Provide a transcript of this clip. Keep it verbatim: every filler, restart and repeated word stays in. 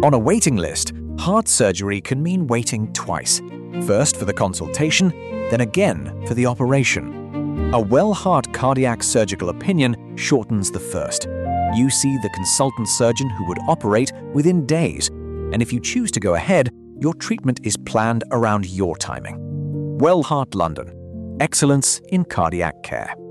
On a waiting list, heart surgery can mean waiting twice. First for the consultation, then again for the operation. A well-heart cardiac surgical opinion shortens the first. You see the consultant surgeon who would operate within days, and if you choose to go ahead, your treatment is planned around your timing. Well Heart London. Excellence in cardiac care.